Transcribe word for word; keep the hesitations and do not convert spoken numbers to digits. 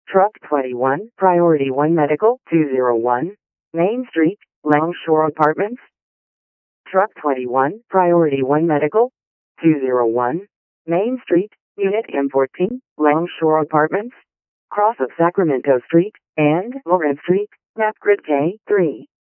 Truck twenty-one, Priority one Medical, two oh one, Main Street, Longshore Apartments. Truck twenty-one, Priority one Medical, two oh one, Main Street, Unit M fourteen, Longshore Apartments, cross of Sacramento Street, and Lawrence Street, map grid K three.